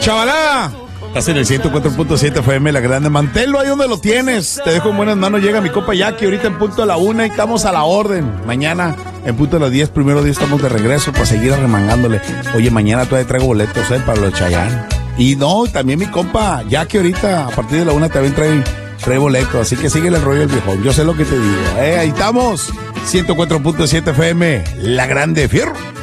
Chavalada, estás en el 104.7 FM, La Grande. Mantelo ahí donde lo tienes. Te dejo en buenas manos. Llega mi copa Jackie ahorita en punto a la 1 y estamos a la orden. Mañana en punto a las 10, primero día estamos de regreso para seguir arremangándole. Oye, mañana todavía traigo boletos, para lo de Chayanne. Y no, también mi compa Jackie ahorita a partir de la 1 también trae boletos. Así que sigue el rollo del viejón. Yo sé lo que te digo. Ahí estamos. 104.7 FM, La Grande. Fierro.